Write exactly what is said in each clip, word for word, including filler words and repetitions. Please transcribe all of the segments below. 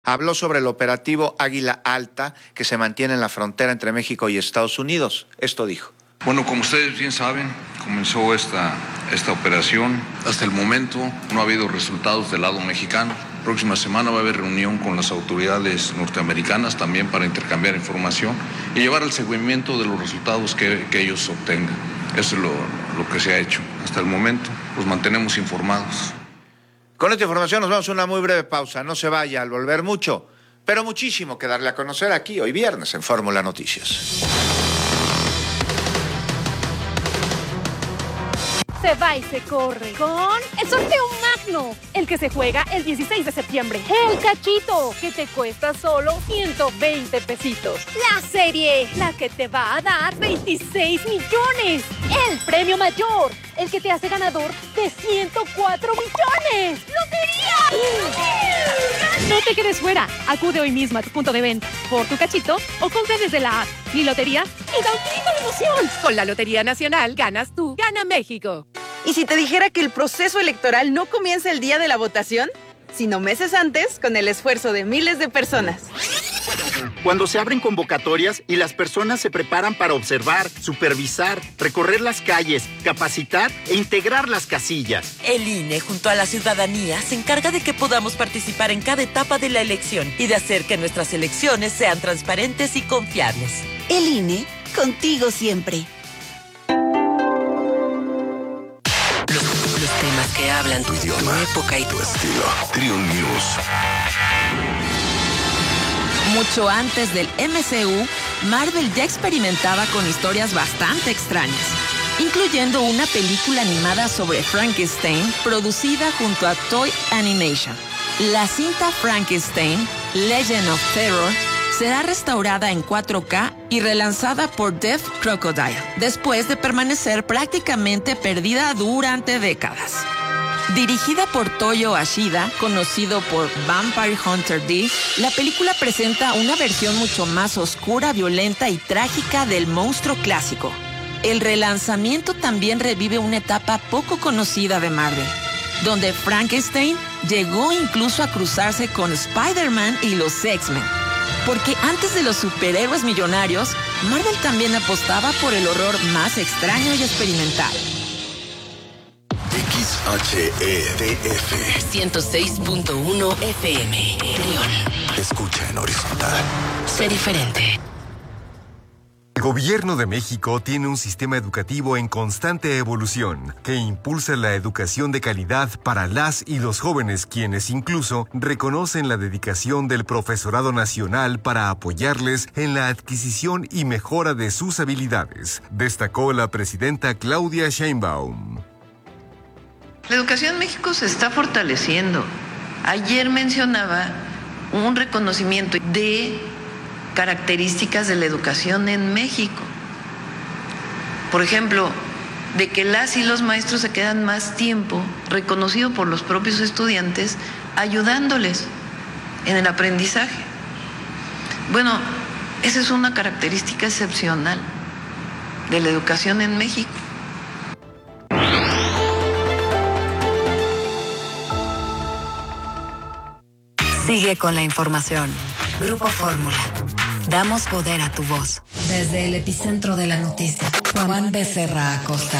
Habló sobre el operativo Águila Alta que se mantiene en la frontera entre México y Estados Unidos. Esto dijo. Bueno, como ustedes bien saben, comenzó esta, esta operación. Hasta el momento no ha habido resultados del lado mexicano. Próxima semana va a haber reunión con las autoridades norteamericanas también para intercambiar información y llevar al seguimiento de los resultados que, que ellos obtengan. Eso es lo, lo que se ha hecho hasta el momento. Los mantenemos informados. Con esta información nos vamos a una muy breve pausa. No se vaya, al volver mucho, pero muchísimo que darle a conocer aquí hoy viernes en Fórmula Noticias. Se va y se corre con el sorteo magno, el que se juega el dieciséis de septiembre. El cachito, que te cuesta solo ciento veinte pesitos. La serie, la que te va a dar veintiséis millones. El premio mayor, el que te hace ganador de ciento cuatro millones. ¡Lotería! No te quedes fuera. Acude hoy mismo a tu punto de venta por tu cachito o compra desde la app Mi Lotería y da un grito de emoción. Con la Lotería Nacional ganas tú, gana México. ¿Y si te dijera que el proceso electoral no comienza el día de la votación, sino meses antes, con el esfuerzo de miles de personas? Cuando se abren convocatorias y las personas se preparan para observar, supervisar, recorrer las calles, capacitar e integrar las casillas. El I N E, junto a la ciudadanía, se encarga de que podamos participar en cada etapa de la elección y de hacer que nuestras elecciones sean transparentes y confiables. El I N E, contigo siempre. Los temas que hablan tu idioma, tu época y tu estilo. Triun News. Mucho antes del M C U, Marvel ya experimentaba con historias bastante extrañas, incluyendo una película animada sobre Frankenstein producida junto a Toy Animation. La cinta Frankenstein, Legend of Terror, será restaurada en cuatro K y relanzada por Deaf Crocodile, después de permanecer prácticamente perdida durante décadas. Dirigida por Toyo Ashida, conocido por Vampire Hunter D, la película presenta una versión mucho más oscura, violenta y trágica del monstruo clásico. El relanzamiento también revive una etapa poco conocida de Marvel, donde Frankenstein llegó incluso a cruzarse con Spider-Man y los X-Men. Porque antes de los superhéroes millonarios, Marvel también apostaba por el horror más extraño y experimental. X H E D F ciento seis punto uno F M. León. Escucha en horizontal. Sé diferente. El Gobierno de México tiene un sistema educativo en constante evolución que impulsa la educación de calidad para las y los jóvenes, quienes incluso reconocen la dedicación del profesorado nacional para apoyarles en la adquisición y mejora de sus habilidades, destacó la presidenta Claudia Sheinbaum. La educación en México se está fortaleciendo. Ayer mencionaba un reconocimiento de características de la educación en México. Por ejemplo, de que las y los maestros se quedan más tiempo, reconocido por los propios estudiantes, ayudándoles en el aprendizaje. Bueno, esa es una característica excepcional de la educación en México. Sigue con la información. Grupo Fórmula. Damos poder a tu voz. Desde el epicentro de la noticia, Juan Becerra Acosta.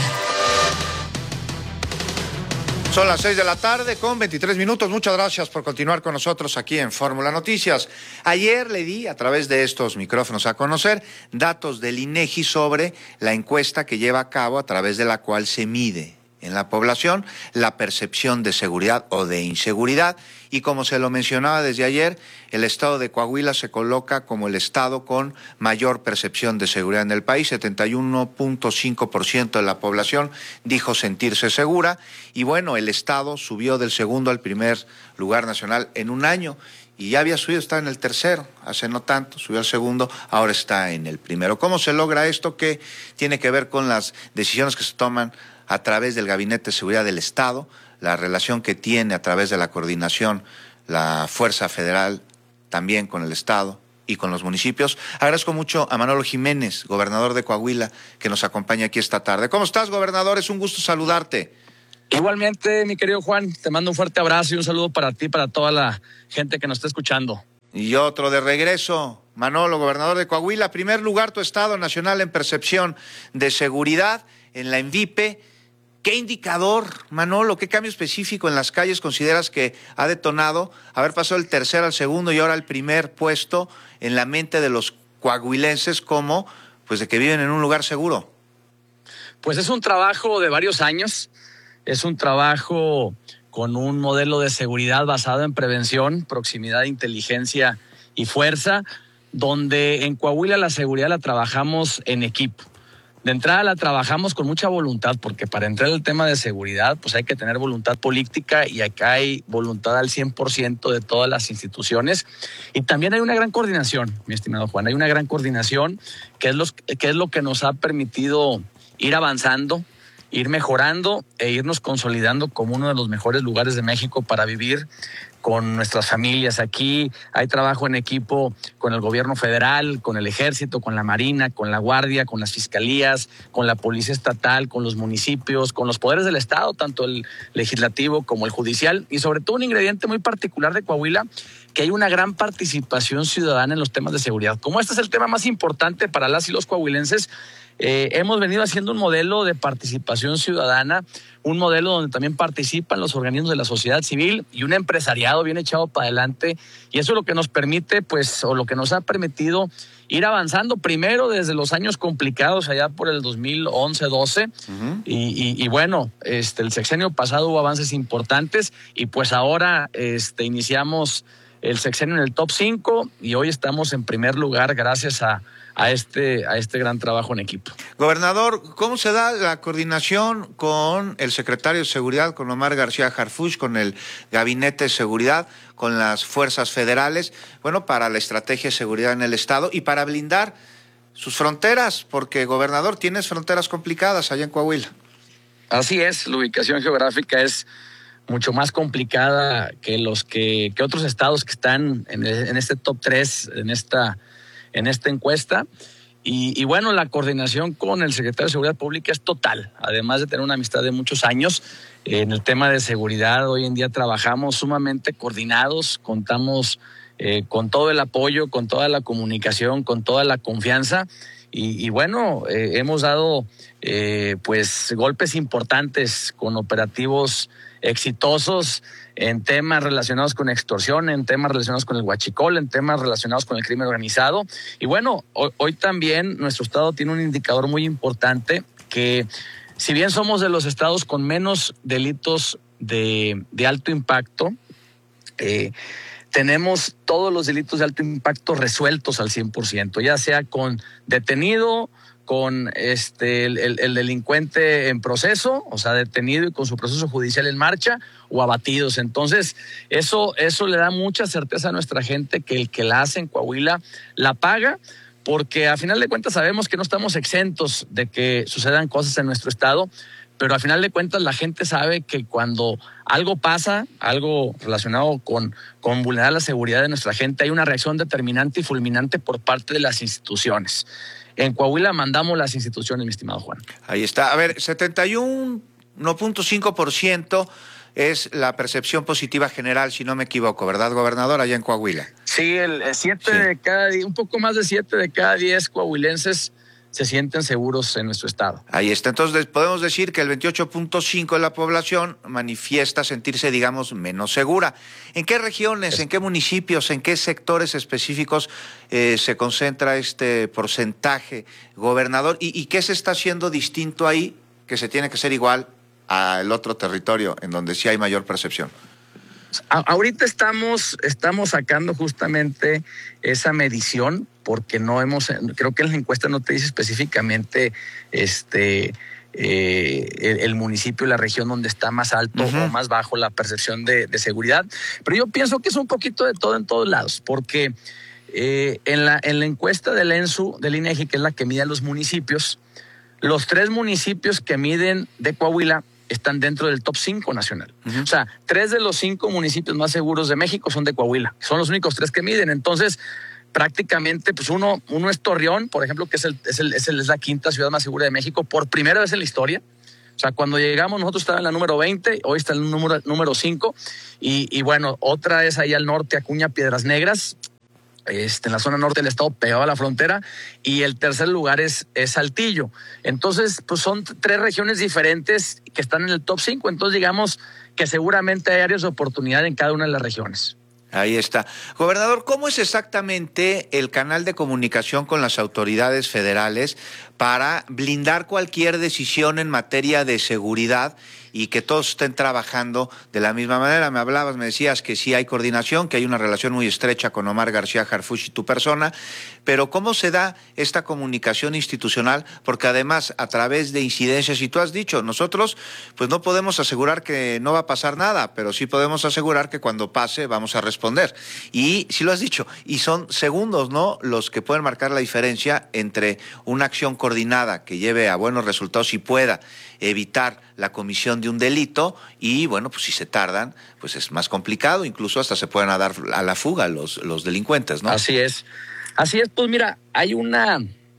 Son las seis de la tarde con veintitrés minutos. Muchas gracias por continuar con nosotros aquí en Fórmula Noticias. Ayer le di a través de estos micrófonos a conocer datos del INEGI sobre la encuesta que lleva a cabo a través de la cual se mide en la población la percepción de seguridad o de inseguridad. Y como se lo mencionaba desde ayer, el estado de Coahuila se coloca como el estado con mayor percepción de seguridad en el país. setenta y uno punto cinco por ciento de la población dijo sentirse segura. Y bueno, el estado subió del segundo al primer lugar nacional en un año. Y ya había subido, está en el tercero, hace no tanto, subió al segundo, ahora está en el primero. ¿Cómo se logra esto? Que tiene que ver con las decisiones que se toman a través del Gabinete de Seguridad del Estado, la relación que tiene a través de la coordinación la Fuerza Federal también con el Estado y con los municipios. Agradezco mucho a Manolo Jiménez, gobernador de Coahuila, que nos acompaña aquí esta tarde. ¿Cómo estás, gobernador? Es un gusto saludarte. Igualmente, mi querido Juan, te mando un fuerte abrazo y un saludo para ti y para toda la gente que nos está escuchando. Y otro de regreso, Manolo, gobernador de Coahuila. Primer lugar, tu estado nacional en percepción de seguridad en la ENVIPE. ¿Qué indicador, Manolo, qué cambio específico en las calles consideras que ha detonado haber pasado el tercer al segundo y ahora el primer puesto en la mente de los coahuilenses como, pues, de que viven en un lugar seguro? Pues es un trabajo de varios años, es un trabajo con un modelo de seguridad basado en prevención, proximidad, inteligencia y fuerza, donde en Coahuila la seguridad la trabajamos en equipo. De entrada la trabajamos con mucha voluntad, porque para entrar al tema de seguridad pues hay que tener voluntad política, y acá hay voluntad al cien por ciento de todas las instituciones. Y también hay una gran coordinación, mi estimado Juan, hay una gran coordinación que es, los, que es lo que nos ha permitido ir avanzando, ir mejorando e irnos consolidando como uno de los mejores lugares de México para vivir con nuestras familias. Aquí hay trabajo en equipo con el gobierno federal, con el ejército, con la marina, con la guardia, con las fiscalías, con la policía estatal, con los municipios, con los poderes del estado, tanto el legislativo como el judicial, y sobre todo un ingrediente muy particular de Coahuila, que hay una gran participación ciudadana en los temas de seguridad. Como este es el tema más importante para las y los coahuilenses, Eh, hemos venido haciendo un modelo de participación ciudadana, un modelo donde también participan los organismos de la sociedad civil y un empresariado bien echado para adelante, y eso es lo que nos permite, pues, o lo que nos ha permitido ir avanzando primero desde los años complicados allá por el dos mil once doce, uh-huh. y, y, y bueno, este, el sexenio pasado hubo avances importantes, y pues ahora este, iniciamos el sexenio en el top cinco y hoy estamos en primer lugar gracias a a este, a este gran trabajo en equipo. Gobernador, ¿cómo se da la coordinación con el secretario de Seguridad, con Omar García Harfuch, con el Gabinete de Seguridad, con las fuerzas federales, bueno, para la estrategia de seguridad en el estado y para blindar sus fronteras? Porque, gobernador, tienes fronteras complicadas allá en Coahuila. Así es, la ubicación geográfica es mucho más complicada que los que, que otros estados que están en, en este top tres, en esta en esta encuesta, y, y bueno, la coordinación con el secretario de Seguridad Pública es total, además de tener una amistad de muchos años. En el tema de seguridad hoy en día trabajamos sumamente coordinados, contamos eh, con todo el apoyo, con toda la comunicación, con toda la confianza, y, y bueno, eh, hemos dado eh, pues golpes importantes con operativos exitosos en temas relacionados con extorsión, en temas relacionados con el huachicol, en temas relacionados con el crimen organizado. Y bueno, hoy, hoy también nuestro estado tiene un indicador muy importante, que si bien somos de los estados con menos delitos de, de alto impacto, eh, tenemos todos los delitos de alto impacto resueltos al cien por ciento, ya sea con detenido, con este el, el, el delincuente en proceso, o sea, detenido y con su proceso judicial en marcha, o abatidos. Entonces, eso, eso le da mucha certeza a nuestra gente que el que la hace en Coahuila la paga, porque a final de cuentas sabemos que no estamos exentos de que sucedan cosas en nuestro estado, pero a final de cuentas la gente sabe que cuando algo pasa, algo relacionado con, con vulnerar la seguridad de nuestra gente, hay una reacción determinante y fulminante por parte de las instituciones. En Coahuila mandamos las instituciones, mi estimado Juan. Ahí está. A ver, setenta y uno punto cinco por ciento es la percepción positiva general, si no me equivoco, ¿verdad, gobernador, allá en Coahuila? Sí, el siete sí. de cada diez, un poco más de siete de cada diez coahuilenses se sienten seguros en nuestro estado. Ahí está. Entonces podemos decir que el veintiocho punto cinco de la población manifiesta sentirse, digamos, menos segura. ¿En qué regiones, en qué municipios, en qué sectores específicos eh, se concentra este porcentaje, gobernador? ¿Y, y qué se está haciendo distinto ahí que se tiene que ser igual al otro territorio en donde sí hay mayor percepción? A, ahorita estamos, estamos sacando justamente esa medición, porque no hemos, creo que en la encuesta no te dice específicamente este eh, el, el municipio y la región donde está más alto uh-huh. o más bajo la percepción de, de seguridad, pero yo pienso que es un poquito de todo en todos lados, porque eh, en la en la encuesta del ENSU, del INEGI, que es la que mide a los municipios, los tres municipios que miden de Coahuila están dentro del top cinco nacional. Uh-huh. O sea, tres de los cinco municipios más seguros de México son de Coahuila. Son los únicos tres que miden. Entonces, prácticamente, pues uno, uno es Torreón, por ejemplo, que es, el, es, el, es, el, es la quinta ciudad más segura de México, por primera vez en la historia. O sea, cuando llegamos nosotros estaba en la número veinte, hoy está en el número, número cinco. Y, y bueno, otra es ahí al norte, Acuña, Piedras Negras. este, en la zona norte del estado, pegado a la frontera, y el tercer lugar es, es Saltillo. Entonces, pues son tres regiones diferentes que están en el top cinco, entonces digamos que seguramente hay áreas de oportunidad en cada una de las regiones. Ahí está. Gobernador, ¿cómo es exactamente el canal de comunicación con las autoridades federales para blindar cualquier decisión en materia de seguridad y que todos estén trabajando de la misma manera? Me hablabas, me decías que sí hay coordinación, que hay una relación muy estrecha con Omar García Harfuch y tu persona, pero ¿cómo se da esta comunicación institucional? Porque además, a través de incidencias, y tú has dicho, nosotros pues no podemos asegurar que no va a pasar nada, pero sí podemos asegurar que cuando pase vamos a responder. Y sí lo has dicho, y son segundos, ¿no?, los que pueden marcar la diferencia entre una acción coordinada que lleve a buenos resultados y pueda evitar la comisión de un delito, y bueno, pues si se tardan, pues es más complicado, incluso hasta se pueden dar a la fuga los, los delincuentes, ¿no? Así es, así es, pues mira, hay una,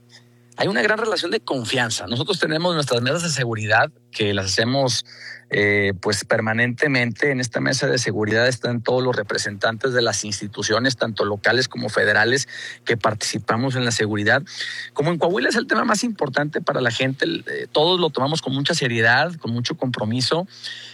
hay una gran relación de confianza. Nosotros tenemos nuestras mesas de seguridad que las hacemos eh, pues permanentemente. En esta mesa de seguridad están todos los representantes de las instituciones, tanto locales como federales, que participamos en la seguridad. Como en Coahuila es el tema más importante para la gente, eh, todos lo tomamos con mucha seriedad, con mucho compromiso.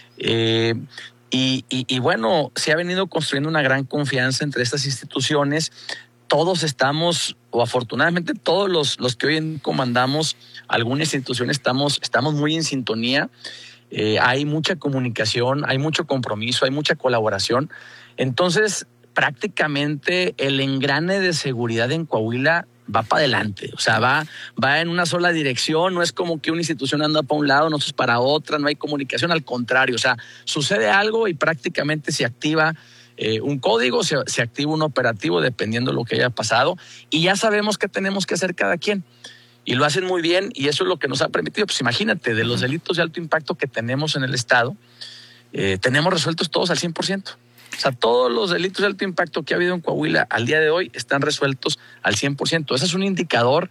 Eh, y, y, y bueno, se ha venido construyendo una gran confianza entre estas instituciones. Todos estamos, o afortunadamente todos los, los que hoy comandamos alguna institución estamos, estamos muy en sintonía. Eh, hay mucha comunicación, hay mucho compromiso, hay mucha colaboración. Entonces, prácticamente el engrane de seguridad en Coahuila va para adelante. O sea, va, va en una sola dirección. No es como que una institución anda para un lado, nosotros para otra. No hay comunicación, al contrario. O sea, sucede algo y prácticamente se activa eh, un código, se, se activa un operativo dependiendo de lo que haya pasado. Y ya sabemos qué tenemos que hacer cada quien. Y lo hacen muy bien, y eso es lo que nos ha permitido. Pues imagínate, de los delitos de alto impacto que tenemos en el estado, eh, tenemos resueltos todos al cien por ciento. O sea, todos los delitos de alto impacto que ha habido en Coahuila al día de hoy están resueltos al cien por ciento. Ese es un indicador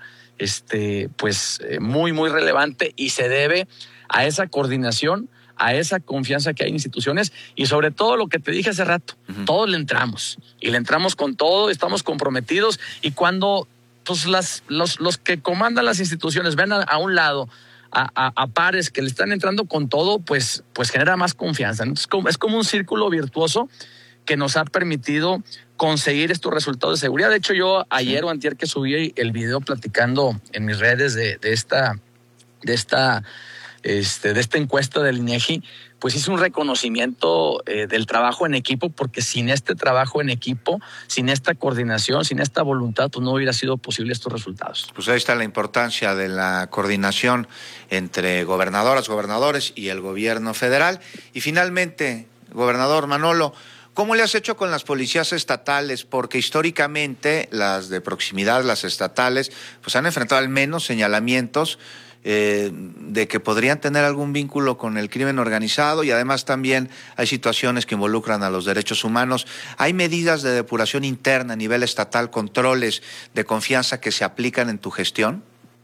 este, pues, eh, muy, muy relevante, y se debe a esa coordinación, a esa confianza que hay en instituciones, y sobre todo lo que te dije hace rato, uh-huh. Todos le entramos, y le entramos con todo, estamos comprometidos, y cuando pues las, los, los que comandan las instituciones ven a, a un lado a, a, a pares que le están entrando con todo, pues, pues genera más confianza. Entonces, como, es como un círculo virtuoso que nos ha permitido conseguir estos resultados de seguridad. De hecho, yo ayer sí. o antier que subí el video platicando en mis redes de, de esta, de esta, este, de esta encuesta del INEGI, pues hice un reconocimiento eh, del trabajo en equipo, porque sin este trabajo en equipo, sin esta coordinación, sin esta voluntad, pues no hubiera sido posible estos resultados. Pues ahí está la importancia de la coordinación entre gobernadoras, gobernadores y el gobierno federal. Y finalmente, gobernador Manolo, ¿cómo le has hecho con las policías estatales? Porque históricamente las de proximidad, las estatales, pues han enfrentado al menos señalamientos Eh, de que podrían tener algún vínculo con el crimen organizado, y además también hay situaciones que involucran a los derechos humanos. ¿Hay medidas de depuración interna a nivel estatal, controles de confianza que se aplican en tu gestión?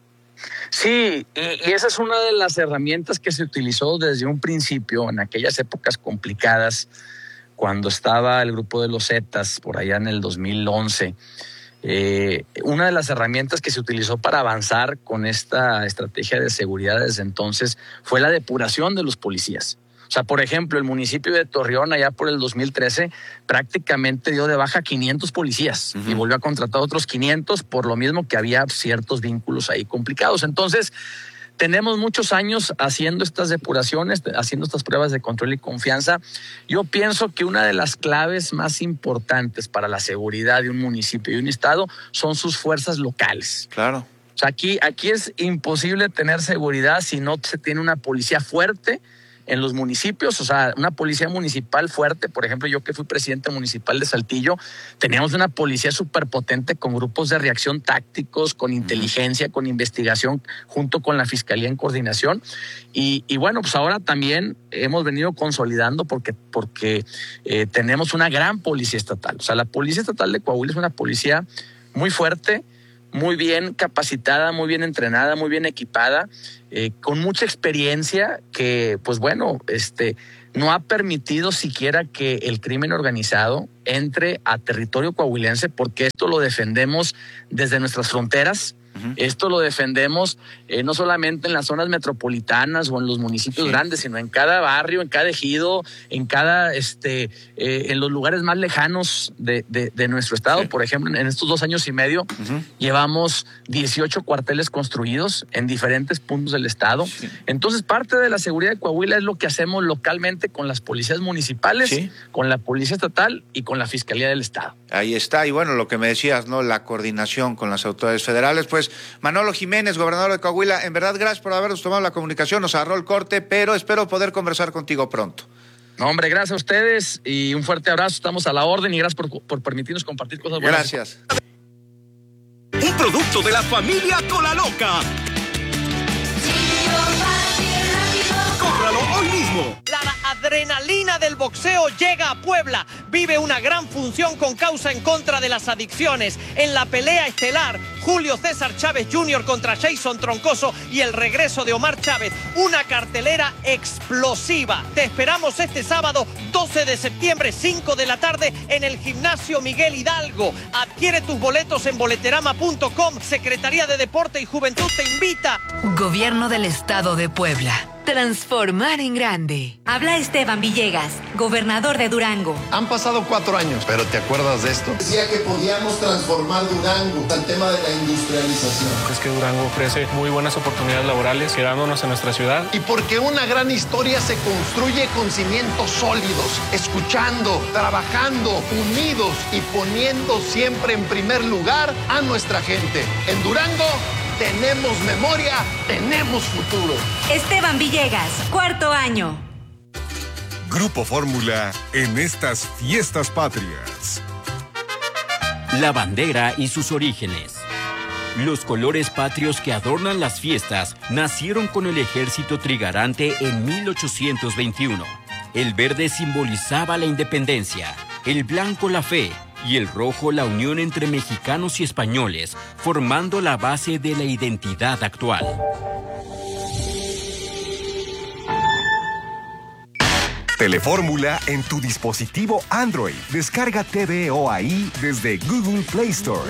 Sí, y, y esa es una de las herramientas que se utilizó desde un principio en aquellas épocas complicadas, cuando estaba el grupo de los Zetas por allá en el dos mil once. Eh, una de las herramientas que se utilizó para avanzar con esta estrategia de seguridad desde entonces fue la depuración de los policías. O sea, por ejemplo, el municipio de Torreón, allá por el dos mil trece, prácticamente dio de baja quinientos policías uh-huh. y volvió a contratar otros quinientos, por lo mismo que había ciertos vínculos ahí complicados. Entonces, tenemos muchos años haciendo estas depuraciones, haciendo estas pruebas de control y confianza. Yo pienso que una de las claves más importantes para la seguridad de un municipio y un estado son sus fuerzas locales. Claro. O sea, aquí, aquí es imposible tener seguridad si no se tiene una policía fuerte en los municipios, o sea, una policía municipal fuerte. Por ejemplo, yo que fui presidente municipal de Saltillo, teníamos una policía súper potente con grupos de reacción tácticos, con inteligencia, con investigación, junto con la Fiscalía en coordinación. Y, y bueno, pues ahora también hemos venido consolidando porque, porque eh, tenemos una gran policía estatal. O sea, la Policía Estatal de Coahuila es una policía muy fuerte, muy bien capacitada, muy bien entrenada, muy bien equipada, eh, con mucha experiencia que, pues bueno, este, no ha permitido siquiera que el crimen organizado entre a territorio coahuilense, porque esto lo defendemos desde nuestras fronteras. Uh-huh. Esto lo defendemos eh, no solamente en las zonas metropolitanas o en los municipios sí. grandes, sino en cada barrio, en cada ejido, en cada, este, eh, en los lugares más lejanos de, de, de nuestro estado. Sí. Por ejemplo, en estos dos años y medio uh-huh. llevamos dieciocho cuarteles construidos en diferentes puntos del estado. Sí. Entonces, parte de la seguridad de Coahuila es lo que hacemos localmente con las policías municipales, sí. con la policía estatal y con la Fiscalía del Estado. Ahí está, y bueno, lo que me decías, ¿no? La coordinación con las autoridades federales. Pues Manolo Jiménez, gobernador de Coahuila, en verdad, gracias por habernos tomado la comunicación, nos agarró el corte, pero espero poder conversar contigo pronto. No, hombre, gracias a ustedes y un fuerte abrazo, estamos a la orden y gracias por, por permitirnos compartir cosas buenas. Gracias. Un producto de la familia Cola Loca. ¡Cómpralo hoy mismo! La adrenalina del boxeo llega a Puebla. Vive una gran función con causa en contra de las adicciones. En la pelea estelar, Julio César Chávez junior contra Jason Troncoso y el regreso de Omar Chávez. Una cartelera explosiva. Te esperamos este sábado doce de septiembre, cinco de la tarde, en el Gimnasio Miguel Hidalgo. Adquiere tus boletos en boleterama punto com. Secretaría de Deporte y Juventud te invita. Gobierno del Estado de Puebla. Transformar en grande. Habla Esteban Villegas, gobernador de Durango. Han pasado cuatro años, pero ¿te acuerdas de esto? Decía que podíamos transformar Durango al tema de la industrialización. Es que Durango ofrece muy buenas oportunidades laborales, quedándonos en nuestra ciudad. Y porque una gran historia se construye con cimientos sólidos, escuchando, trabajando, unidos y poniendo siempre en primer lugar a nuestra gente. En Durango tenemos memoria, tenemos futuro. Esteban Villegas, cuarto año. Grupo Fórmula en estas fiestas patrias. La bandera y sus orígenes. Los colores patrios que adornan las fiestas nacieron con el ejército trigarante en mil ochocientos veintiuno. El verde simbolizaba la independencia, el blanco la fe y el rojo la unión entre mexicanos y españoles, formando la base de la identidad actual. Telefórmula en tu dispositivo Android. Descarga T V O A I desde Google Play Store.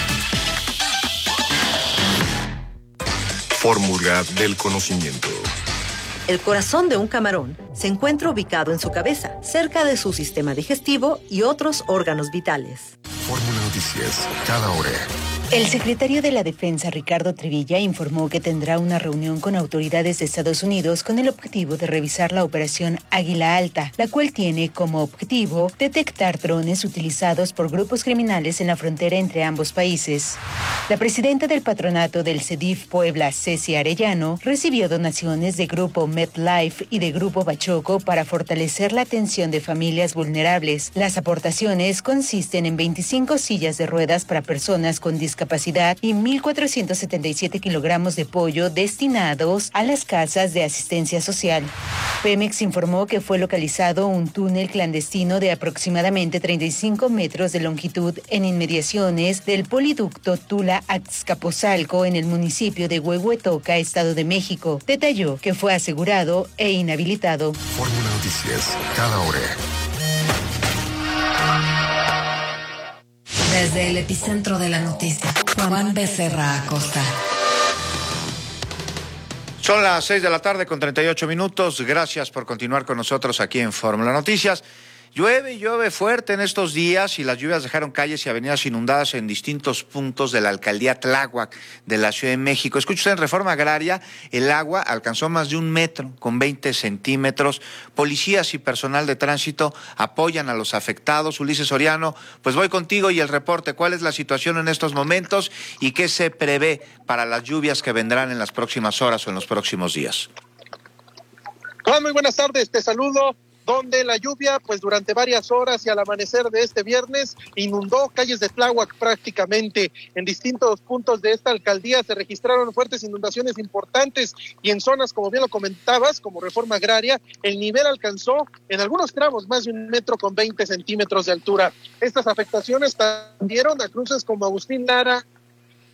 Fórmula del conocimiento. El corazón de un camarón se encuentra ubicado en su cabeza, cerca de su sistema digestivo y otros órganos vitales. Fórmula Noticias, cada hora. El secretario de la Defensa, Ricardo Trivilla, informó que tendrá una reunión con autoridades de Estados Unidos con el objetivo de revisar la operación Águila Alta, la cual tiene como objetivo detectar drones utilizados por grupos criminales en la frontera entre ambos países. La presidenta del patronato del CEDIF Puebla, Ceci Arellano, recibió donaciones de Grupo MedLife y de Grupo Bachoco para fortalecer la atención de familias vulnerables. Las aportaciones consisten en veinticinco sillas de ruedas para personas con discapacidad y mil cuatrocientos setenta y siete kilogramos de pollo destinados a las casas de asistencia social. Pemex informó que fue localizado un túnel clandestino de aproximadamente treinta y cinco metros de longitud en inmediaciones del poliducto Tula-Azcapotzalco en el municipio de Huehuetoca, Estado de México. Detalló que fue asegurado e inhabilitado. Fórmula Noticias, cada hora. Desde el epicentro de la noticia, Juan Becerra Acosta. Son las seis de la tarde con treinta y ocho minutos. Gracias por continuar con nosotros aquí en Fórmula Noticias. Llueve y llueve fuerte en estos días y las lluvias dejaron calles y avenidas inundadas en distintos puntos de la alcaldía Tláhuac de la Ciudad de México. Escucha usted, en Reforma Agraria, el agua alcanzó más de un metro con veinte centímetros. Policías y personal de tránsito apoyan a los afectados. Ulises Soriano, pues voy contigo y el reporte. ¿Cuál es la situación en estos momentos y qué se prevé para las lluvias que vendrán en las próximas horas o en los próximos días? Hola, muy buenas tardes, te saludo. Donde la lluvia, pues durante varias horas y al amanecer de este viernes, inundó calles de Tláhuac prácticamente. En distintos puntos de esta alcaldía se registraron fuertes inundaciones importantes y en zonas, como bien lo comentabas, como Reforma Agraria, el nivel alcanzó en algunos tramos más de un metro con veinte centímetros de altura. Estas afectaciones tendieron a cruces como Agustín Lara,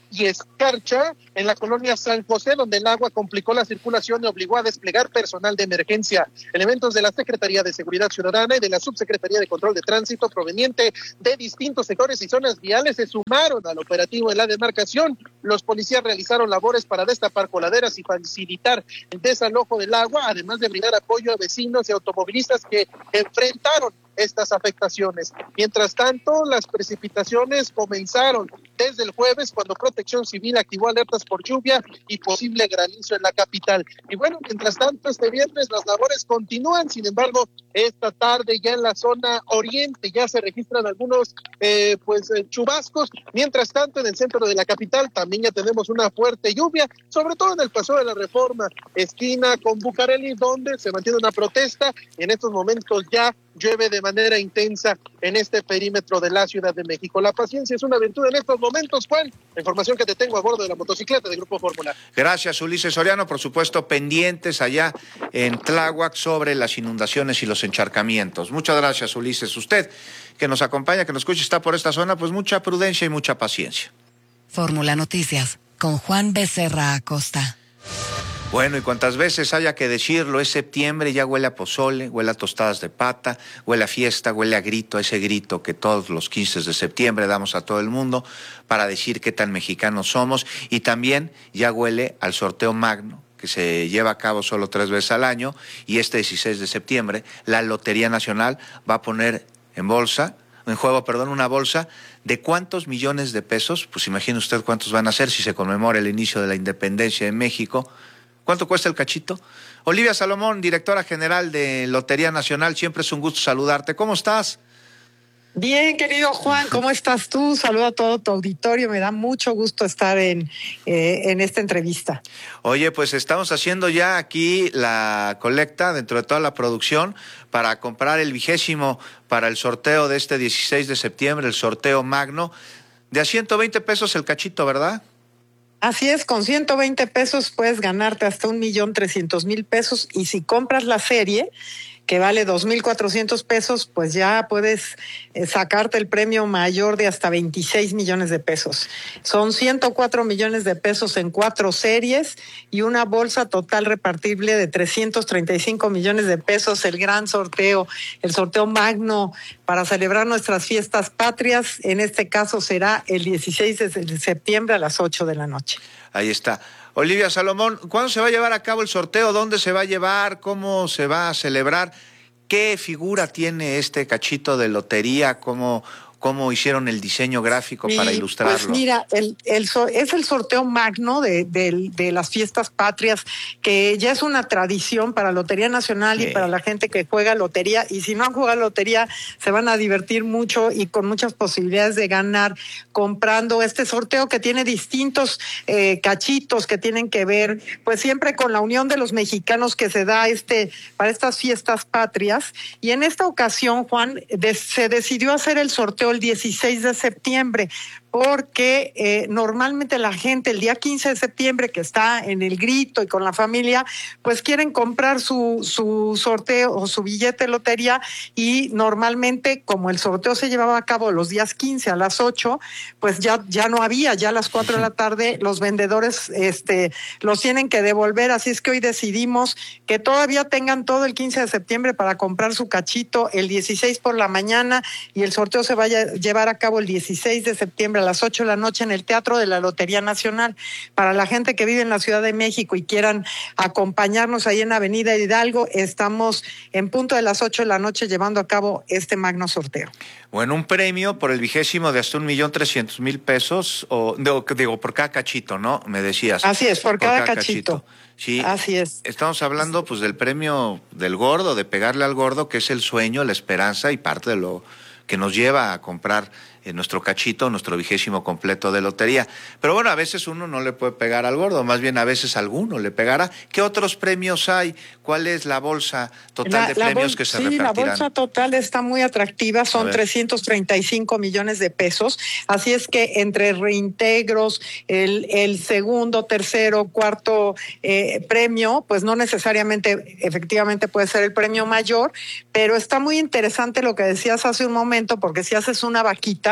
y Escarcha, en la colonia San José, donde el agua complicó la circulación y obligó a desplegar personal de emergencia. Elementos de la Secretaría de Seguridad Ciudadana y de la Subsecretaría de Control de Tránsito proveniente de distintos sectores y zonas viales se sumaron al operativo en la demarcación. Los policías realizaron labores para destapar coladeras y facilitar el desalojo del agua, además de brindar apoyo a vecinos y automovilistas que enfrentaron estas afectaciones. Mientras tanto, las precipitaciones comenzaron desde el jueves, cuando Protección Civil activó alertas por lluvia y posible granizo en la capital. Y bueno, mientras tanto, este viernes las labores continúan. Sin embargo, esta tarde ya en la zona oriente ya se registran algunos eh, pues eh, chubascos. Mientras tanto, en el centro de la capital también ya tenemos una fuerte lluvia, sobre todo en el Paseo de la Reforma, esquina con Bucareli, donde se mantiene una protesta. En estos momentos ya llueve de manera intensa en este perímetro de la Ciudad de México. La paciencia es una virtud en estos momentos, Juan. La información que te tengo a bordo de la motocicleta de Grupo Fórmula. Gracias, Ulises Soriano. Por supuesto, pendientes allá en Tláhuac sobre las inundaciones y los encharcamientos. Muchas gracias, Ulises. Usted que nos acompaña, que nos escucha, está por esta zona, pues mucha prudencia y mucha paciencia. Fórmula Noticias con Juan Becerra Acosta. Bueno, y cuantas veces haya que decirlo, es septiembre, ya huele a pozole, huele a tostadas de pata, huele a fiesta, huele a grito, a ese grito que todos los quince de septiembre damos a todo el mundo para decir qué tan mexicanos somos, y también ya huele al sorteo magno que se lleva a cabo solo tres veces al año, y este dieciséis de septiembre la Lotería Nacional va a poner en bolsa, en juego, perdón, una bolsa de cuántos millones de pesos. Pues imagine usted cuántos van a ser si se conmemora el inicio de la independencia de México. ¿Cuánto cuesta el cachito? Olivia Salomón, directora general de Lotería Nacional, siempre es un gusto saludarte. ¿Cómo estás? Bien, querido Juan, ¿cómo estás tú? Saludo a todo tu auditorio, me da mucho gusto estar en, eh, en esta entrevista. Oye, pues estamos haciendo ya aquí la colecta dentro de toda la producción para comprar el vigésimo para el sorteo de este dieciséis de septiembre, el sorteo magno, de a ciento veinte pesos el cachito, ¿verdad? Así es, con ciento veinte pesos puedes ganarte hasta un millón trescientos mil pesos, y si compras la serie, que vale dos mil cuatrocientos pesos, pues ya puedes eh, sacarte el premio mayor de hasta veintiséis millones de pesos. Son ciento cuatro millones de pesos en cuatro series y una bolsa total repartible de trescientos treinta y cinco millones de pesos, el gran sorteo, el sorteo magno para celebrar nuestras fiestas patrias. En este caso será el dieciséis de septiembre a las ocho de la noche. Ahí está. Olivia Salomón, ¿cuándo se va a llevar a cabo el sorteo? ¿Dónde se va a llevar? ¿Cómo se va a celebrar? ¿Qué figura tiene este cachito de lotería? ¿Cómo, cómo hicieron el diseño gráfico para y, ilustrarlo? Pues mira, el, el, es el sorteo magno de, de, de las fiestas patrias, que ya es una tradición para Lotería Nacional sí. y para la gente que juega lotería, y si no han jugado lotería se van a divertir mucho y con muchas posibilidades de ganar comprando este sorteo, que tiene distintos eh, cachitos que tienen que ver pues siempre con la unión de los mexicanos que se da este para estas fiestas patrias. Y en esta ocasión, Juan, de, se decidió hacer el sorteo el dieciséis de septiembre, porque eh, normalmente la gente el día quince de septiembre, que está en el grito y con la familia, pues quieren comprar su, su sorteo o su billete de lotería, y normalmente como el sorteo se llevaba a cabo los días quince a las ocho, pues ya, ya no había, ya a las cuatro de la tarde los vendedores este, los tienen que devolver, así es que hoy decidimos que todavía tengan todo el quince de septiembre para comprar su cachito el dieciséis por la mañana, y el sorteo se vaya a llevar a cabo el dieciséis de septiembre a las ocho de la noche en el Teatro de la Lotería Nacional. Para la gente que vive en la Ciudad de México y quieran acompañarnos ahí en Avenida Hidalgo, estamos en punto de las ocho de la noche llevando a cabo este magno sorteo. Bueno, un premio por el vigésimo de hasta un millón trescientos mil pesos, o digo, digo, por cada cachito, ¿no? Me decías. Así es, por, por cada, cada cachito. cachito. Sí, así es. Estamos hablando pues del premio del gordo, de pegarle al gordo, que es el sueño, la esperanza y parte de lo que nos lleva a comprar en nuestro cachito, nuestro vigésimo completo de lotería. Pero bueno, a veces uno no le puede pegar al gordo, más bien a veces alguno le pegará. ¿Qué otros premios hay? ¿Cuál es la bolsa total la, de premios que se sí, repartirán? Sí, la bolsa total está muy atractiva, son trescientos treinta y cinco millones de pesos, así es que entre reintegros, el, el segundo, tercero, cuarto eh, premio, pues no necesariamente, efectivamente puede ser el premio mayor, pero está muy interesante lo que decías hace un momento, porque si haces una vaquita,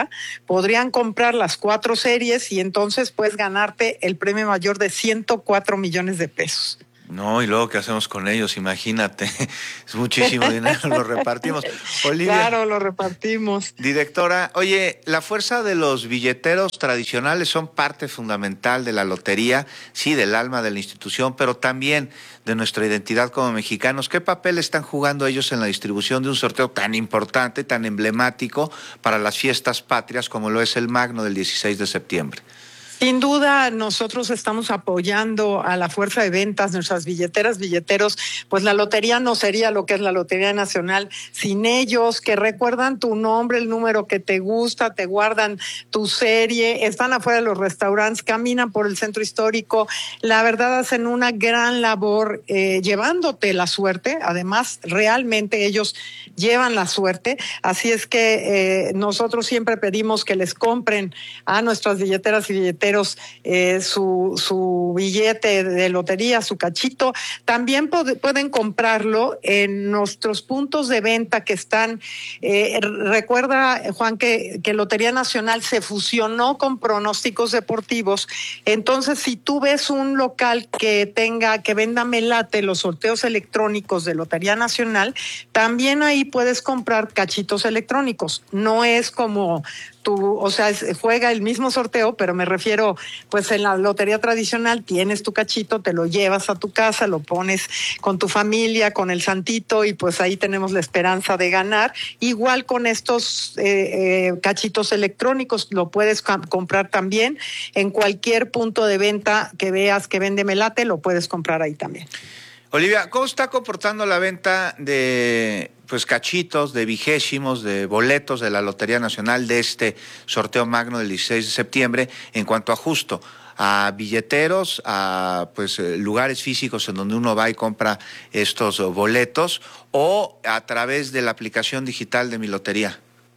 cuenta, podrían comprar las cuatro series y entonces puedes ganarte el premio mayor de ciento cuatro millones de pesos. No, y luego, ¿qué hacemos con ellos? Imagínate, es muchísimo dinero, lo repartimos. Olivia. Claro, lo repartimos. Directora, oye, la fuerza de los billeteros tradicionales son parte fundamental de la lotería, sí, del alma de la institución, pero también de nuestra identidad como mexicanos. ¿Qué papel están jugando ellos en la distribución de un sorteo tan importante, tan emblemático para las fiestas patrias como lo es el Magno del dieciséis de septiembre? Sin duda, nosotros estamos apoyando a la fuerza de ventas, nuestras billeteras, billeteros, pues la lotería no sería lo que es la Lotería Nacional sin ellos, que recuerdan tu nombre, el número que te gusta, te guardan tu serie, están afuera de los restaurantes, caminan por el centro histórico, la verdad hacen una gran labor eh, llevándote la suerte, además realmente ellos llevan la suerte, así es que eh, nosotros siempre pedimos que les compren a nuestras billeteras y billeteros Eh, su, su billete de lotería, su cachito. También pod- pueden comprarlo en nuestros puntos de venta que están. Eh, recuerda, Juan, que, que Lotería Nacional se fusionó con pronósticos deportivos. Entonces, si tú ves un local que tenga, que venda Melate, los sorteos electrónicos de Lotería Nacional, también ahí puedes comprar cachitos electrónicos. No es como tú, o sea, es, juega el mismo sorteo, pero me refiero, pues en la lotería tradicional tienes tu cachito, te lo llevas a tu casa, lo pones con tu familia, con el santito, y pues ahí tenemos la esperanza de ganar. Igual con estos eh, eh, cachitos electrónicos, lo puedes com- comprar también en cualquier punto de venta que veas que vende Melate, lo puedes comprar ahí también. Olivia, ¿cómo está comportando la venta de pues cachitos, de vigésimos, de boletos de la Lotería Nacional de este sorteo magno del dieciséis de septiembre en cuanto a justo a billeteros, a pues lugares físicos en donde uno va y compra estos boletos, o a través de la aplicación digital de Mi Lotería?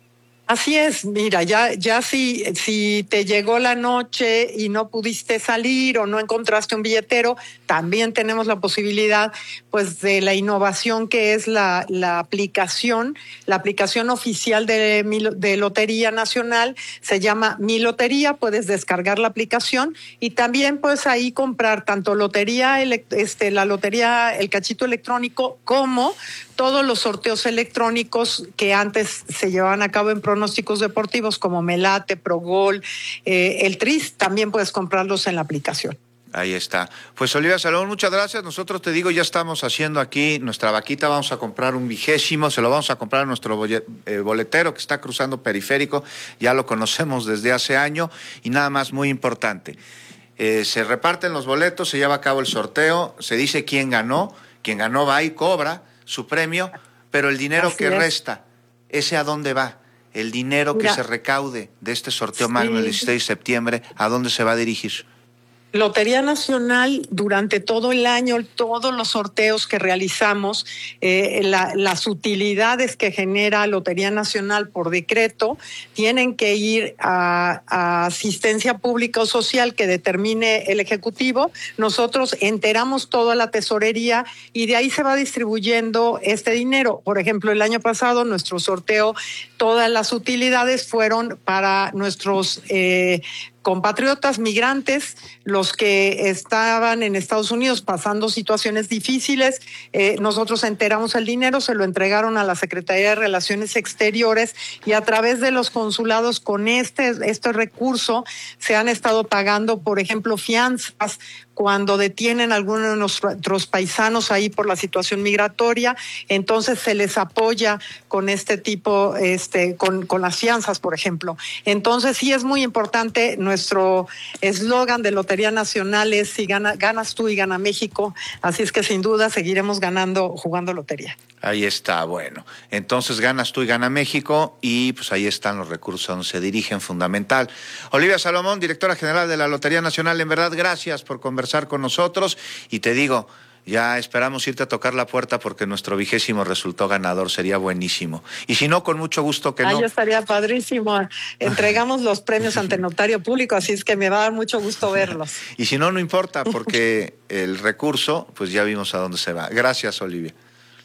Así es, mira, ya, ya si, si te llegó la noche y no pudiste salir o no encontraste un billetero, también tenemos la posibilidad, pues, de la innovación que es la, la aplicación, la aplicación oficial de, de Lotería Nacional, se llama Mi Lotería, puedes descargar la aplicación y también puedes ahí comprar tanto lotería, este, la lotería, el cachito electrónico, como todos los sorteos electrónicos que antes se llevaban a cabo en pronósticos deportivos como Melate, Progol, eh, el Tris, también puedes comprarlos en la aplicación. Ahí está. Pues Olivia Salomón, muchas gracias. Nosotros, te digo, ya estamos haciendo aquí nuestra vaquita, vamos a comprar un vigésimo, se lo vamos a comprar a nuestro boletero que está cruzando periférico, ya lo conocemos desde hace año, y nada más muy importante, eh, se reparten los boletos, se lleva a cabo el sorteo, se dice quién ganó, quien ganó va y cobra su premio, pero el dinero Así que es. resta, ¿ese a dónde va? El dinero Mira, que se recaude de este sorteo sí. magno el dieciséis de septiembre, ¿a dónde se va a dirigir? Lotería Nacional, durante todo el año, todos los sorteos que realizamos, eh, la, las utilidades que genera Lotería Nacional por decreto, tienen que ir a, a asistencia pública o social que determine el Ejecutivo. Nosotros enteramos toda la tesorería y de ahí se va distribuyendo este dinero. Por ejemplo, el año pasado, nuestro sorteo, todas las utilidades fueron para nuestros eh, compatriotas migrantes, los que estaban en Estados Unidos pasando situaciones difíciles. Eh, nosotros enteramos el dinero, se lo entregaron a la Secretaría de Relaciones Exteriores y a través de los consulados con este, este recurso se han estado pagando, por ejemplo, fianzas cuando detienen a algunos de nuestros paisanos ahí por la situación migratoria, entonces se les apoya con este tipo, este, con, con las fianzas, por ejemplo. Entonces sí es muy importante, nuestro eslogan de Lotería Nacional es si gana, ganas tú y gana México, así es que sin duda seguiremos ganando, jugando lotería. Ahí está, bueno. Entonces ganas tú y gana México, y pues ahí están los recursos donde se dirigen, fundamental. Olivia Salomón, directora general de la Lotería Nacional, en verdad, gracias por conversar con nosotros, y te digo, ya esperamos irte a tocar la puerta porque nuestro vigésimo resultó ganador, sería buenísimo. Y si no, con mucho gusto que Ay, no. Yo estaría padrísimo. Entregamos los premios ante notario público, así es que me va a dar mucho gusto verlos. Y si no, no importa, porque el recurso, pues ya vimos a dónde se va. Gracias, Olivia.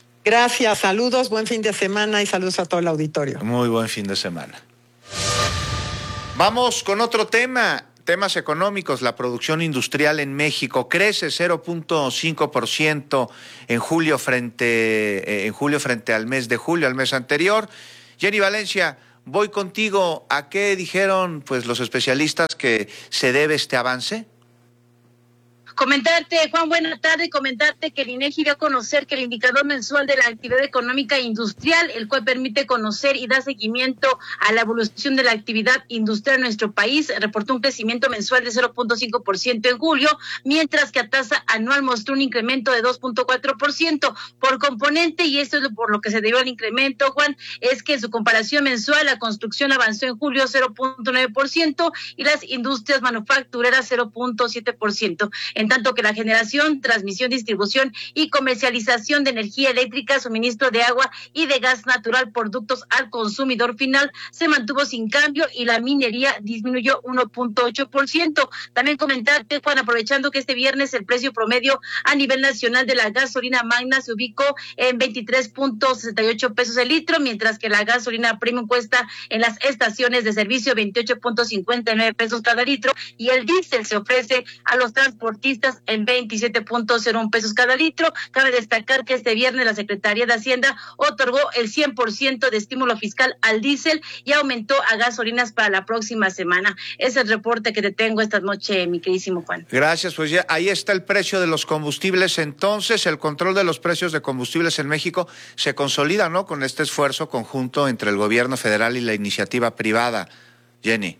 Gracias, saludos, buen fin de semana y saludos a todo el auditorio. Muy buen fin de semana. Vamos con otro tema. Temas económicos, la producción industrial en México crece cero punto cinco por ciento en julio frente, en julio frente al mes de julio, al mes anterior. Jenny Valencia, voy contigo. ¿A qué dijeron pues los especialistas que se debe este avance? Comentarte, Juan, buena tarde, comentarte que el INEGI dio a conocer que el indicador mensual de la actividad económica e industrial, el cual permite conocer y dar seguimiento a la evolución de la actividad industrial en nuestro país, reportó un crecimiento mensual de cero punto cinco por ciento en julio, mientras que a tasa anual mostró un incremento de dos punto cuatro por ciento por componente, y esto es por lo que se debió al incremento, Juan, es que en su comparación mensual la construcción avanzó en julio cero punto nueve por ciento y las industrias manufactureras cero punto siete por ciento. En tanto que la generación, transmisión, distribución y comercialización de energía eléctrica, suministro de agua y de gas natural, productos al consumidor final, se mantuvo sin cambio y la minería disminuyó uno punto ocho por ciento. También comentarte, Juan, aprovechando que este viernes el precio promedio a nivel nacional de la gasolina magna se ubicó en veintitrés punto sesenta y ocho pesos el litro, mientras que la gasolina premium cuesta en las estaciones de servicio veintiocho punto cincuenta y nueve pesos cada litro y el diésel se ofrece a los transportistas en veintisiete punto cero uno pesos cada litro. Cabe destacar que este viernes la Secretaría de Hacienda otorgó el cien por ciento de estímulo fiscal al diésel y aumentó a gasolinas para la próxima semana. Es el reporte que te tengo esta noche, mi queridísimo Juan. Gracias, pues ya ahí está el precio de los combustibles. Entonces, el control de los precios de combustibles en México se consolida, ¿no?, con este esfuerzo conjunto entre el gobierno federal y la iniciativa privada. Jenny.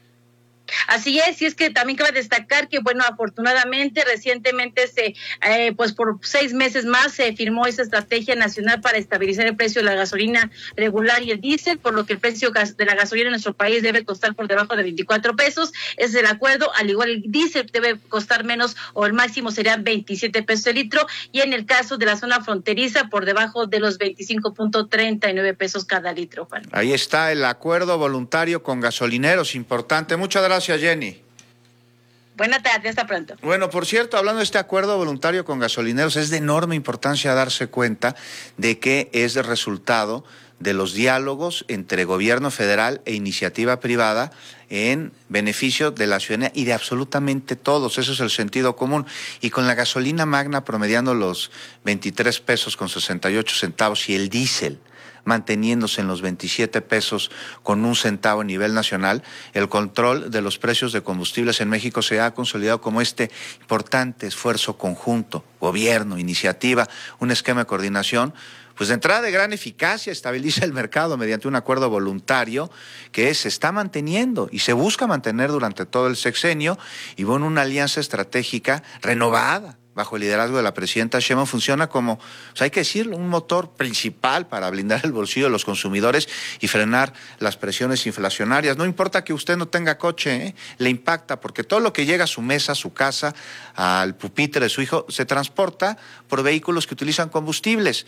Así es, y es que también cabe destacar que, bueno, afortunadamente recientemente se, eh, pues por seis meses más se firmó esa estrategia nacional para estabilizar el precio de la gasolina regular y el diésel, por lo que el precio de la gasolina en nuestro país debe costar por debajo de veinticuatro pesos. Ese es el acuerdo, al igual el diésel debe costar menos o el máximo serían veintisiete pesos el litro, y en el caso de la zona fronteriza por debajo de los veinticinco punto treinta y nueve pesos cada litro, Juan. Ahí está el acuerdo voluntario con gasolineros, importante. Muchas gracias. Gracias, Jenny. Buenas tardes, hasta pronto. Bueno, por cierto, hablando de este acuerdo voluntario con gasolineros, es de enorme importancia darse cuenta de que es el resultado de los diálogos entre gobierno federal e iniciativa privada en beneficio de la ciudadanía y de absolutamente todos. Eso es el sentido común. Y con la gasolina magna promediando los veintitrés pesos con sesenta y ocho centavos y el diésel manteniéndose en los veintisiete pesos con un centavo a nivel nacional, el control de los precios de combustibles en México se ha consolidado como este importante esfuerzo conjunto, gobierno, iniciativa, un esquema de coordinación, pues de entrada de gran eficacia, estabiliza el mercado mediante un acuerdo voluntario que se está manteniendo y se busca mantener durante todo el sexenio, y bueno, una alianza estratégica renovada bajo el liderazgo de la presidenta Sheinbaum funciona como, pues hay que decirlo, un motor principal para blindar el bolsillo de los consumidores y frenar las presiones inflacionarias. No importa que usted no tenga coche, ¿eh? Le impacta, porque todo lo que llega a su mesa, a su casa, al pupitre de su hijo, se transporta por vehículos que utilizan combustibles.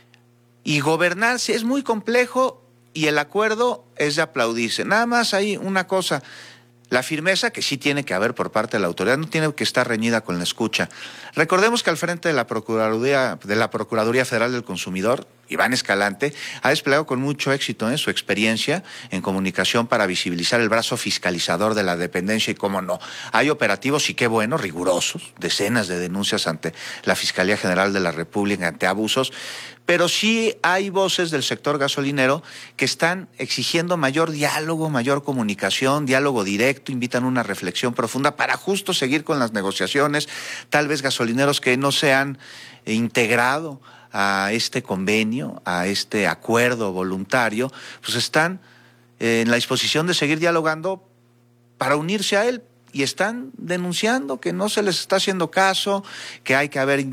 Y gobernarse es muy complejo y el acuerdo es de aplaudirse. Nada más hay una cosa. La firmeza que sí tiene que haber por parte de la autoridad no tiene que estar reñida con la escucha. Recordemos que al frente de la Procuraduría, de la Procuraduría Federal del Consumidor, Iván Escalante ha desplegado con mucho éxito ¿eh? su experiencia en comunicación para visibilizar el brazo fiscalizador de la dependencia, y cómo no, hay operativos, y qué bueno, rigurosos, decenas de denuncias ante la Fiscalía General de la República ante abusos, pero sí hay voces del sector gasolinero que están exigiendo mayor diálogo, mayor comunicación, diálogo directo, invitan una reflexión profunda para justo seguir con las negociaciones. Tal vez gasolineros que no se han integrado a este convenio, a este acuerdo voluntario, pues están en la disposición de seguir dialogando para unirse a él, y están denunciando que no se les está haciendo caso, que hay que haber,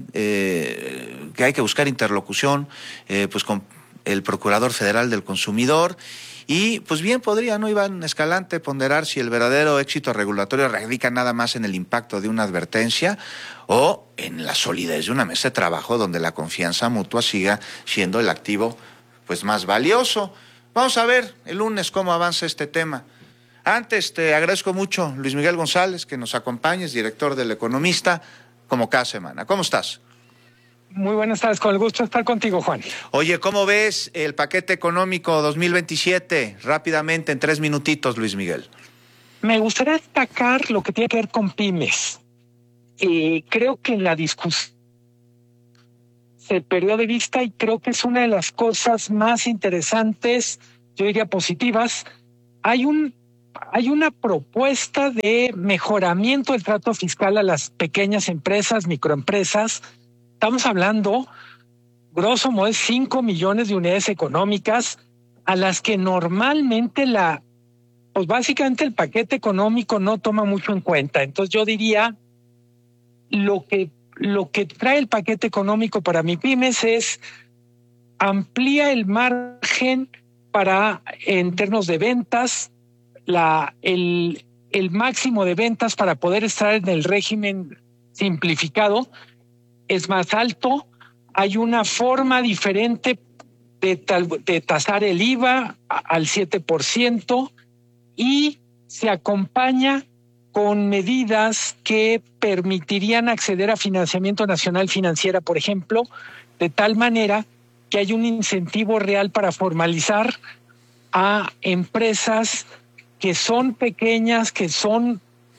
eh, que hay que buscar interlocución, eh, pues con el Procurador Federal del Consumidor. Y pues bien podría, ¿no, Iván Escalante, ponderar si el verdadero éxito regulatorio radica nada más en el impacto de una advertencia o en la solidez de una mesa de trabajo donde la confianza mutua siga siendo el activo pues más valioso? Vamos a ver el lunes cómo avanza este tema. Antes te agradezco mucho, Luis Miguel González, que nos acompañes, director del Economista, como cada semana. ¿Cómo estás? Muy buenas tardes, con el gusto de estar contigo, Juan. Oye, ¿cómo ves el paquete económico dos mil veintisiete? Rápidamente, en tres minutitos, Luis Miguel. me gustaría destacar lo que tiene que ver con pymes. Eh, creo que en la discusión se perdió de vista y creo que es una de las cosas más interesantes, yo diría positivas. Hay un hay una propuesta de mejoramiento del trato fiscal a las pequeñas empresas, microempresas. Estamos hablando, grosso modo, de cinco millones de unidades económicas a las que normalmente la, pues básicamente el paquete económico no toma mucho en cuenta. Entonces yo diría, lo que, lo que trae el paquete económico para MIPYMES es amplía el margen para, en términos de ventas, la, el, el máximo de ventas para poder estar en el régimen simplificado es más alto. Hay una forma diferente de, tal, de tasar el I V A al siete por ciento y se acompaña con medidas que permitirían acceder a financiamiento nacional financiera, por ejemplo, de tal manera que hay un incentivo real para formalizar a empresas que son pequeñas, que son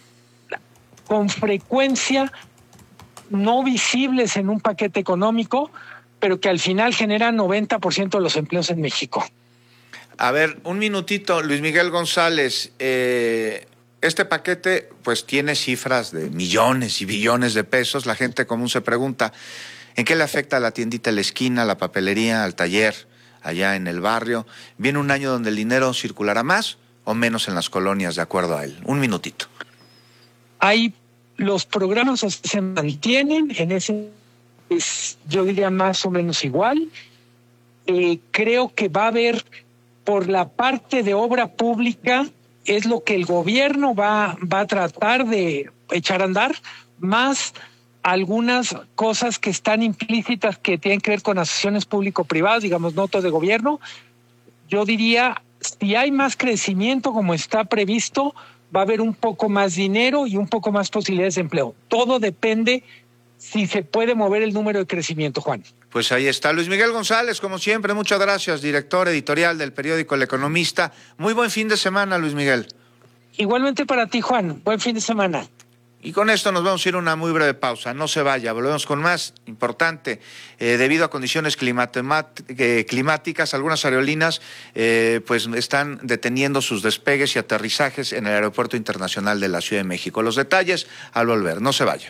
con frecuencia no visibles en un paquete económico, pero que al final generan noventa por ciento de los empleos en México. A ver, un minutito, Luis Miguel González. Eh, este paquete pues tiene cifras de millones y billones de pesos. La gente común se pregunta, ¿en qué le afecta a la tiendita de la esquina, a la papelería, al taller, allá en el barrio? ¿Viene un año donde el dinero circulará más o menos en las colonias, de acuerdo a él? Un minutito. Hay los programas se mantienen en ese, es, yo diría más o menos igual. Eh, creo que va a haber, por la parte de obra pública, es lo que el gobierno va, va a tratar de echar a andar, más algunas cosas que están implícitas que tienen que ver con asociaciones público-privadas, digamos, notas de gobierno. Yo diría, si hay más crecimiento como está previsto, va a haber un poco más dinero y un poco más posibilidades de empleo. Todo depende si se puede mover el número de crecimiento, Juan. Pues ahí está. Luis Miguel González, como siempre, muchas gracias, director editorial del periódico El Economista. Muy buen fin de semana, Luis Miguel. Igualmente para ti, Juan. Buen fin de semana. Y con esto nos vamos a ir a una muy breve pausa. No se vaya, volvemos con más. Importante, eh, debido a condiciones eh, climáticas, algunas aerolíneas eh, pues están deteniendo sus despegues y aterrizajes en el Aeropuerto Internacional de la Ciudad de México. Los detalles al volver. No se vaya.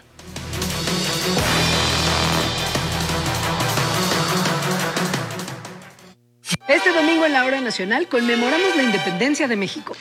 Este domingo en la Hora Nacional conmemoramos la independencia de México.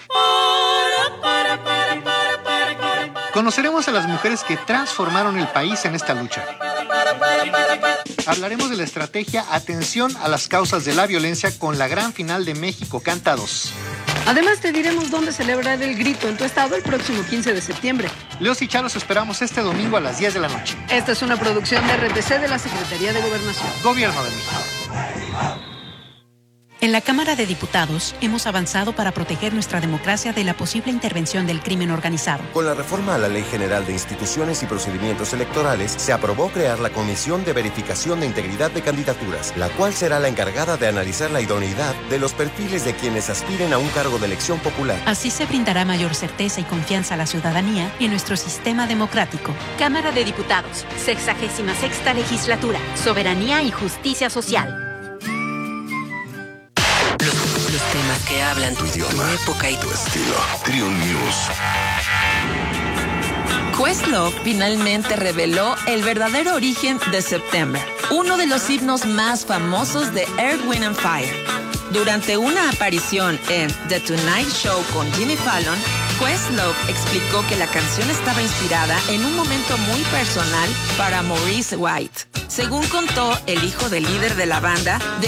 Conoceremos a las mujeres que transformaron el país en esta lucha. Hablaremos de la estrategia Atención a las causas de la violencia con la gran final de México Canta dos. Además te diremos dónde celebrar el grito en tu estado el próximo quince de septiembre. Leos y Chalos esperamos este domingo a las diez de la noche. Esta es una producción de R T C de la Secretaría de Gobernación. Gobierno de México. En la Cámara de Diputados hemos avanzado para proteger nuestra democracia de la posible intervención del crimen organizado. Con la reforma a la Ley General de Instituciones y Procedimientos Electorales, se aprobó crear la Comisión de Verificación de Integridad de Candidaturas, la cual será la encargada de analizar la idoneidad de los perfiles de quienes aspiren a un cargo de elección popular. Así se brindará mayor certeza y confianza a la ciudadanía y en nuestro sistema democrático. Cámara de Diputados, sexagésima sexta legislatura, soberanía y justicia social. Los temas que hablan tu idioma, tu época y tu estilo. Triun News. Questlove finalmente reveló el verdadero origen de September, uno de los himnos más famosos de Earth, Wind and Fire. Durante una aparición en The Tonight Show con Jimmy Fallon, Questlove explicó que la canción estaba inspirada en un momento muy personal para Maurice White. Según contó el hijo del líder de la banda,